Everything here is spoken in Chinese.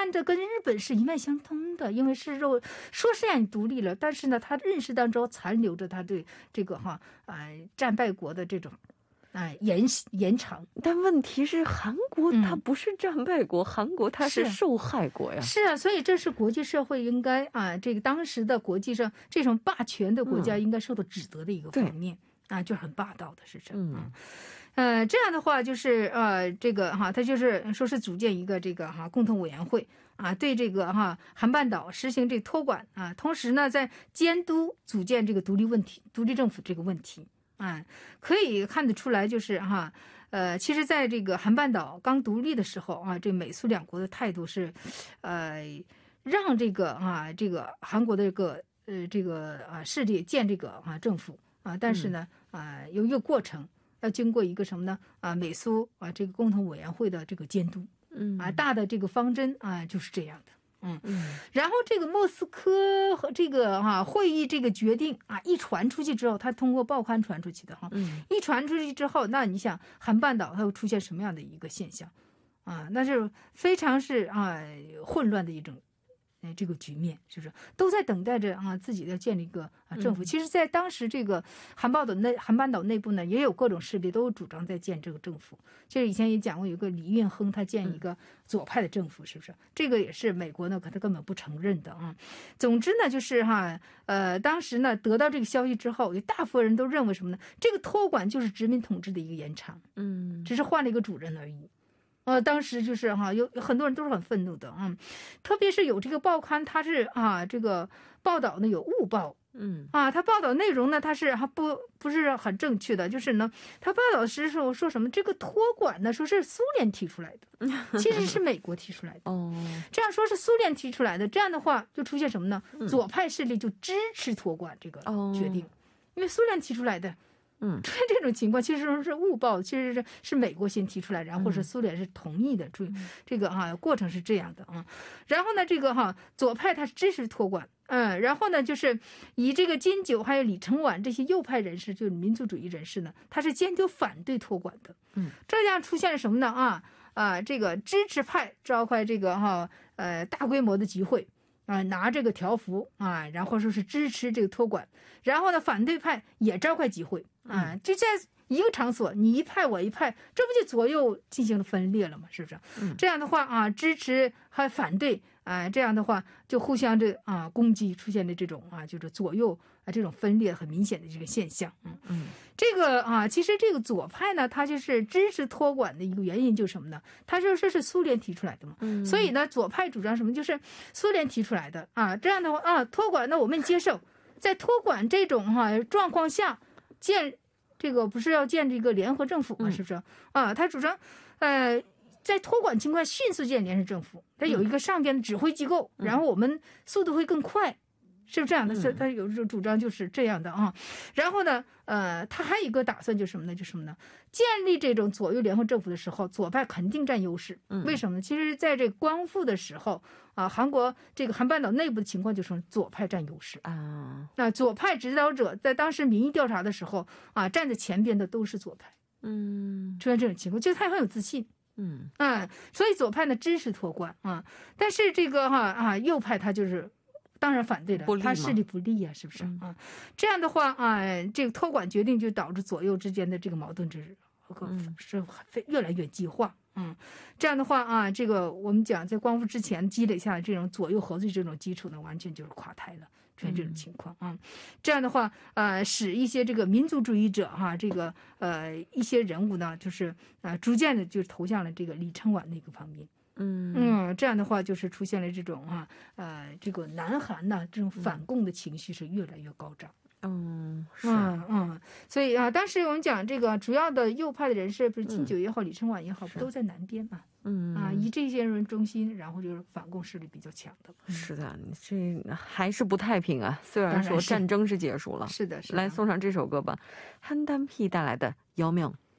看着跟日本是一脉相通的，因为是说是让你独立了，但是呢，他认识当中残留着他对这个战败国的这种延长。 但问题是韩国它不是战败国，韩国它是受害国呀。 是啊，所以这是国际社会应该这个当时的国际上这种霸权的国家应该受到指责的一个方面就是很霸道的是这样。这样的话就是这个他就是说是组建一个这个共同委员会对这个韩半岛实行这个托管同时呢在监督组建这个独立政府这个问题可以看得出来就是其实在这个韩半岛刚独立的时候这美苏两国的态度是让这个韩国的这个势力建这个政府但是呢有一个过程要经过一个什么呢美苏这个共同委员会的这个监督大的这个方针就是这样的。然后这个莫斯科和这个会议这个决定一传出去之后，它通过报刊传出去的一传出去之后，那你想韩半岛它会出现什么样的一个现象那是非常是混乱的一种这个局面，是不是都在等待着自己要建立一个政府？其实在当时这个韩半岛内部呢也有各种势力都主张在建这个政府。就是以前也讲过有个李运亨他建一个左派的政府，是不是这个也是美国呢他根本不承认的总之呢就是当时呢得到这个消息之后，有大部分人都认为什么呢？这个托管就是殖民统治的一个延长只是换了一个主人而已。当时就是有很多人都是很愤怒的特别是有这个报刊，它是这个报道呢有误报它报道内容呢它是不是很正确的，就是呢它报道时说什么这个托管呢说是苏联提出来的，其实是美国提出来的这样说是苏联提出来的，这样的话就出现什么呢？左派势力就支持托管这个决定，因为苏联提出来的。出现这种情况其实是误报，其实是美国先提出来，然后是苏联是同意的，这个过程是这样的然后呢这个左派他是支持托管然后呢就是以这个金九还有李承晚这些右派人士，就是民族主义人士呢，他是坚决反对托管的这样出现了什么呢这个支持派召开这个大规模的集会拿这个条幅然后说是支持这个托管，然后呢反对派也召开集会就在一个场所，你一派我一派，这不就左右进行了分裂了吗？是不是这样的话支持还反对这样的话就互相攻击，出现了这种就是左右这种分裂很明显的这个现象这个其实这个左派呢他就是支持托管的一个原因就是什么呢？他说这是苏联提出来的嘛所以呢左派主张什么？就是苏联提出来的这样的话托管呢我们接受，在托管这种状况下建这个不是要建这个联合政府吗？是不是他主张在托管情况迅速建联合政府，他有一个上边的指挥机构然后我们速度会更快，是不是这样的？他有这种主张就是这样的然后呢他还有一个打算就是什么呢？就是什么呢？建立这种左右联合政府的时候，左派肯定占优势为什么呢？其实在这个光复的时候韩国这个韩半岛内部的情况就是左派占优势那左派指导者在当时民意调查的时候站在前边的都是左派出现这种情况，就是他很有自信所以左派呢支持托管但是这个右派他就是当然反对了，他势力不利是不是这样的话这个托管决定就导致左右之间的这个矛盾是越来越激化这样的话这个我们讲在光复之前积累下来这种左右合作这种基础呢，完全就是垮台了，出现这种情况这样的话使一些这个民族主义者这个一些人物呢，就是逐渐的就投向了这个李承晚那个方面这样的话就是出现了这种这个南韩呢这种反共的情绪是越来越高涨所以当时我们讲这个主要的右派的人士，不是金九也好李承晚也好，不都在南边嘛以这些人为中心，然后就是反共势力比较强的是的，这还是不太平虽然说战争是结束了， 是的来送上这首歌吧，한담피带来的姚明。